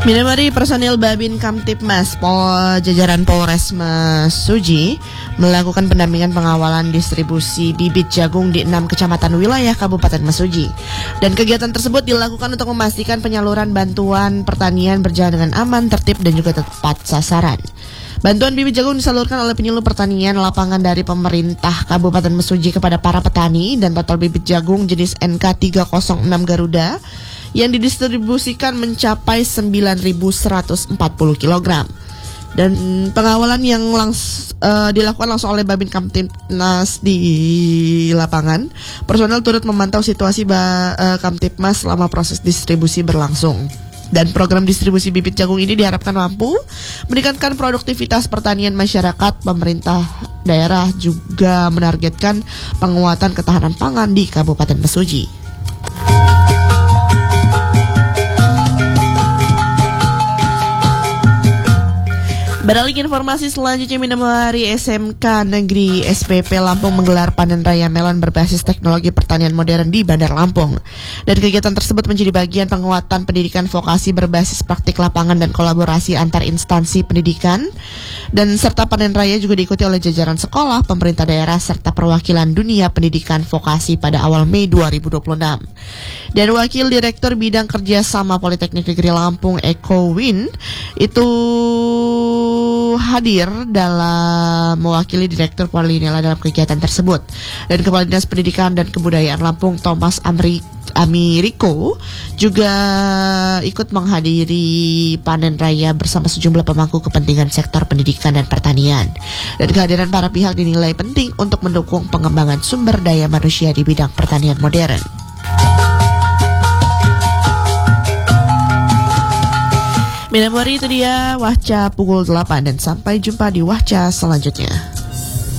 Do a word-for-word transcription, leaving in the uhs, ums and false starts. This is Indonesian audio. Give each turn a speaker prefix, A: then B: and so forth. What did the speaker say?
A: Minamari personil Babin Kamtipmas Pol jajaran Polres Mesuji melakukan pendampingan pengawalan distribusi bibit jagung di enam kecamatan wilayah Kabupaten Mesuji. Dan kegiatan tersebut dilakukan untuk memastikan penyaluran bantuan pertanian berjalan dengan aman, tertib dan juga tepat sasaran. Bantuan bibit jagung disalurkan oleh penyuluh pertanian lapangan dari pemerintah Kabupaten Mesuji kepada para petani, dan total bibit jagung jenis N K tiga nol enam Garuda yang didistribusikan mencapai sembilan ribu seratus empat puluh kilogram. Dan pengawalan yang langs, uh, dilakukan langsung oleh Babin Kamtipmas di lapangan. Personel turut memantau situasi ba, uh, Kamtipmas selama proses distribusi berlangsung. Dan program distribusi bibit jagung ini diharapkan mampu meningkatkan produktivitas pertanian masyarakat. Pemerintah daerah juga menargetkan penguatan ketahanan pangan di Kabupaten Mesuji. Beralih informasi selanjutnya, Minamari S M K Negeri S P P Lampung menggelar panen raya melon berbasis teknologi pertanian modern di Bandar Lampung. Dan kegiatan tersebut menjadi bagian penguatan pendidikan vokasi berbasis praktik lapangan dan kolaborasi antar instansi pendidikan. Dan serta panen raya juga diikuti oleh jajaran sekolah, pemerintah daerah, serta perwakilan dunia pendidikan vokasi pada awal Mei dua ribu dua puluh enam. Dan Wakil Direktur Bidang Kerjasama Politeknik Negeri Lampung, Eko Win, itu hadir dalam mewakili Direktur Polinela dalam kegiatan tersebut. Dan Kepala Dinas Pendidikan dan Kebudayaan Lampung, Thomas Amri Amiriko, juga ikut menghadiri panen raya bersama sejumlah pemangku kepentingan sektor pendidikan dan pertanian. Dan kehadiran para pihak dinilai penting untuk mendukung pengembangan sumber daya manusia di bidang pertanian modern. Minamari, itu dia Wahca pukul delapan, dan sampai jumpa di Wahca selanjutnya.